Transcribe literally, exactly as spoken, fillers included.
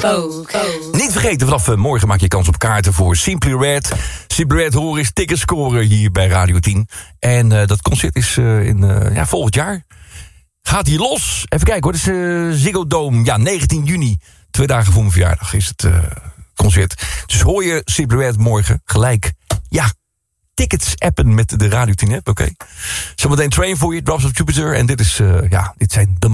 Oh, oh. Niet vergeten, vanaf uh, morgen maak je kans op kaarten voor Simply Red. Simply Red horen is tickets scoren hier bij Radio tien. En uh, dat concert is uh, in, uh, ja, volgend jaar. Gaat hier los. Even kijken hoor, het is uh, Ziggo Dome. Ja, negentien juni. Twee dagen voor mijn verjaardag is het uh, concert. Dus hoor je Simply Red morgen gelijk. Ja, tickets appen met de Radio tien app, oké. Okay. Zometeen Train voor je, Drops of Jupiter. En dit is, uh, ja, dit zijn de